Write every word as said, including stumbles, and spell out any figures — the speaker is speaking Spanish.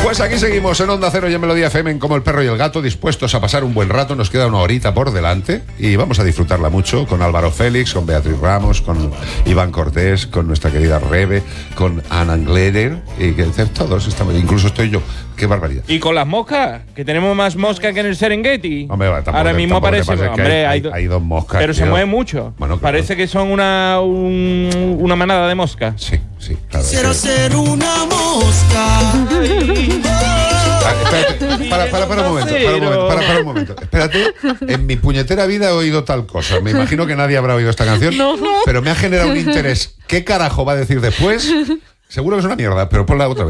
Pues aquí seguimos en Onda Cero y en Melodía F M en Como el Perro y el Gato, dispuestos a pasar un buen rato. Nos queda una horita por delante y vamos a disfrutarla mucho con Álvaro Félix, con Beatriz Ramos, con Iván Cortés, con nuestra querida Rebe, con Ana Gleder y que todos estamos, incluso estoy yo. Qué barbaridad. Y con las moscas, que tenemos más moscas que en el Serengeti. Hombre, tampoco, ahora mismo parece. Hombre, hay, hay, hay dos moscas. Pero tío. se mueve mucho. Bueno, claro. Parece que son una, un, una manada de moscas. Sí, sí, claro. Quiero ser una mosca. Ah, espérate, para, para, para un momento, para un momento, para, para un momento. Espérate, en mi puñetera vida he oído tal cosa. Me imagino que nadie habrá oído esta canción, no, no. pero me ha generado un interés. ¿Qué carajo va a decir después? Seguro que es una mierda, pero ponla otra vez.